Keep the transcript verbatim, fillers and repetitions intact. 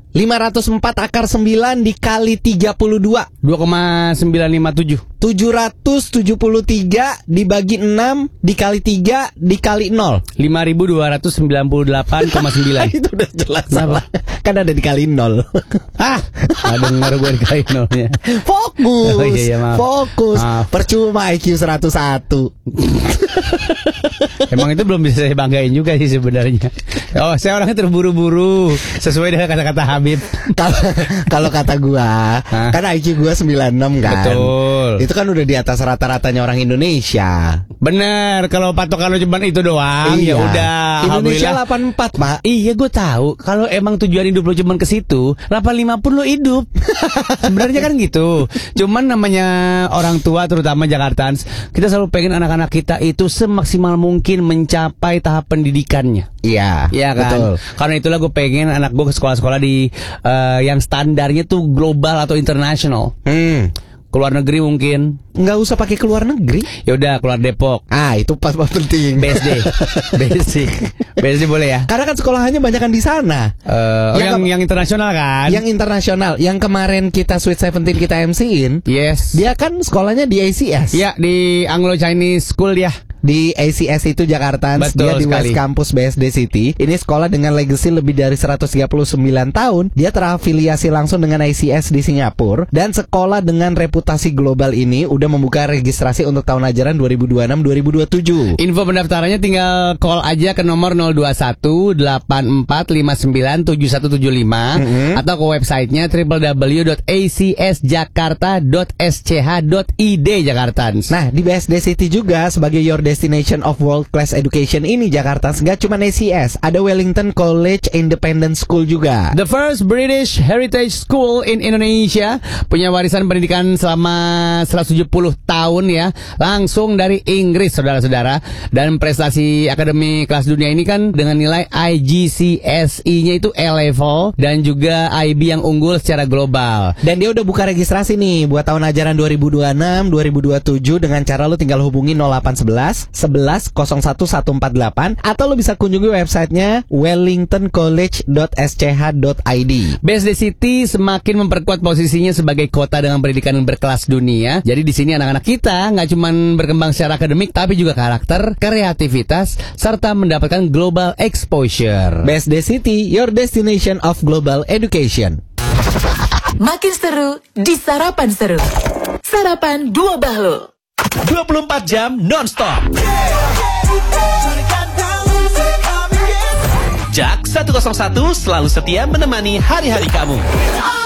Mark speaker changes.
Speaker 1: lima ratus empat akar sembilan dikali tiga puluh dua.
Speaker 2: dua koma sembilan lima tujuh.
Speaker 1: tujuh ratus tujuh puluh tiga dibagi enam dikali tiga dikali nol.
Speaker 2: lima ribu dua ratus sembilan puluh delapan koma sembilan.
Speaker 1: Itu udah jelas salah. Kan ada dikali nol.
Speaker 2: Ah, nggak denger gue dikali nolnya.
Speaker 1: Fokus.
Speaker 2: Oh, iya, iya, maaf.
Speaker 1: Fokus.
Speaker 2: Maaf.
Speaker 1: Percuma I Q seratus satu.
Speaker 2: Emang itu belum bisa saya banggain juga sih sebenarnya. Oh, saya orangnya terburu-buru sesuai dengan kata-kata Habib.
Speaker 1: Kalau kata gua,
Speaker 2: Hah?
Speaker 1: kan I Q gua sembilan puluh enam kan.
Speaker 2: Betul.
Speaker 1: Itu kan udah di atas rata-ratanya orang Indonesia.
Speaker 2: Bener, kalau patokan lo cuma itu doang, ya udah.
Speaker 1: Indonesia
Speaker 2: alhamdulillah.
Speaker 1: delapan puluh empat, Pak.
Speaker 2: Iya, gue tahu. Kalau emang tujuan hidup lo cuma ke situ, delapan puluh lima pun lo hidup. Sebenarnya kan gitu. Cuman namanya orang tua, terutama Jakartans, kita selalu pengen anak-anak kita itu semaksimal mungkin mencapai tahap pendidikannya.
Speaker 1: Iya,
Speaker 2: Iya kan.
Speaker 1: betul.
Speaker 2: Karena itulah gue pengen anak gue ke sekolah-sekolah di eh, yang standarnya tuh global atau internasional.
Speaker 1: Hmm.
Speaker 2: Keluar negeri mungkin.
Speaker 1: Nggak usah pakai keluar negeri.
Speaker 2: Ya udah, keluar Depok.
Speaker 1: Ah, itu pas pas penting.
Speaker 2: B S D. Basic. B S D boleh ya?
Speaker 1: Karena kan sekolahannya banyak kan di sana.
Speaker 2: Eh, oh,
Speaker 1: Ya,
Speaker 2: yang
Speaker 1: ke-
Speaker 2: yang internasional kan?
Speaker 1: Yang internasional, yang kemarin kita Sweet Seventeen kita M C-in,
Speaker 2: Yes.
Speaker 1: dia kan sekolahnya di A C S.
Speaker 2: Ya, di Anglo Chinese School ya.
Speaker 1: Di A C S itu Jakarta,
Speaker 2: Betul
Speaker 1: dia di
Speaker 2: sekali.
Speaker 1: West Campus B S D City. Ini sekolah dengan legacy lebih dari seratus tiga puluh sembilan tahun. Dia terafiliasi langsung dengan A C S di Singapura. Dan sekolah dengan reputasi global ini udah membuka registrasi untuk tahun ajaran dua ribu dua puluh enam dua ribu dua puluh tujuh.
Speaker 2: Info pendaftarannya tinggal call aja ke nomor nol dua satu delapan empat lima sembilan tujuh satu tujuh lima
Speaker 1: Mm-hmm.
Speaker 2: atau ke websitenya w w w dot a c s jakarta dot s c h dot i d Jakartans.
Speaker 1: Nah, di B S D City juga sebagai your destination of world class education ini Jakarta nggak cuma A C S, ada Wellington College Independent School juga.
Speaker 2: The first British Heritage School in Indonesia, punya warisan pendidikan selama seratus tujuh puluh tahun ya, langsung dari Inggris saudara-saudara. Dan prestasi akademi kelas dunia ini kan dengan nilai I G C S E-nya itu A level dan juga I B yang unggul secara global.
Speaker 1: Dan dia udah buka registrasi nih buat tahun ajaran dua ribu dua puluh enam dua ribu dua puluh tujuh dengan cara lu tinggal hubungi nol delapan satu satu sebelas nol satu satu empat delapan atau lu bisa kunjungi websitenya wellington college dot s c h dot i d.
Speaker 2: B S D City semakin memperkuat posisinya sebagai kota dengan pendidikan berkelas dunia. Jadi di sini anak-anak kita nggak cuma berkembang secara akademik, tapi juga karakter, kreativitas, serta mendapatkan global exposure.
Speaker 1: B S D City, your destination of global education.
Speaker 3: Makin seru di Sarapan Seru. Sarapan dua Bahlu.
Speaker 4: dua puluh empat jam non-stop. Jak seratus satu selalu setia menemani hari-hari kamu.